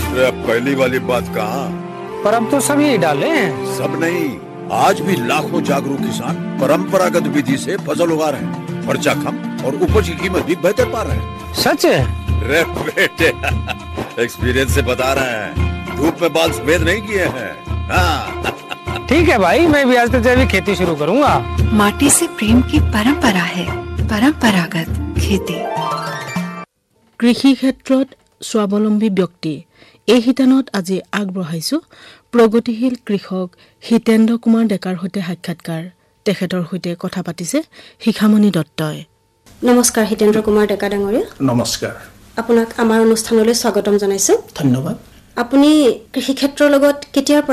पहली वाली बात कहाँ? पर अब तो सभी डाले हैं। सब नहीं, आज भी लाखों जागरूक किसान परंपरागत विधि से फसल उगा रहे हैं। खर्चा कम और उपज की कीमत भी बेहतर पा रहे हैं। सच है? रे बेटे एक्सपीरियंस से बता रहे हैं, धूप में बाल सफेद नहीं किए हैं। हाँ। ठीक है भाई, मैं भी आज से जैविक खेती शुरू करूंगा। माटी से प्रेम की परंपरा है परंपरागत खेती। কৃষি ক্ষেত্ৰত স্বাৱলম্বী ব্যক্তি এই শিতানত আজি আগবঢ়াইছো প্ৰগতিশীল কৃষক হিতেন্দ্ৰ কুমাৰ ডেকাৰ সৈতে সাক্ষাৎকাৰ। তেখেতৰ সৈতে কথা পাতিছে শিখামণি দত্তই। নমস্কাৰ হিতেন্দ্ৰ কুমাৰ ডেকা ডাঙৰীয়া। নমস্কাৰ। আপোনাক আমাৰ অনুষ্ঠানলৈ স্বাগতম জনাইছো। ধন্যবাদ। আপুনি কৃষি ক্ষেত্ৰৰ লগত কেতিয়াৰ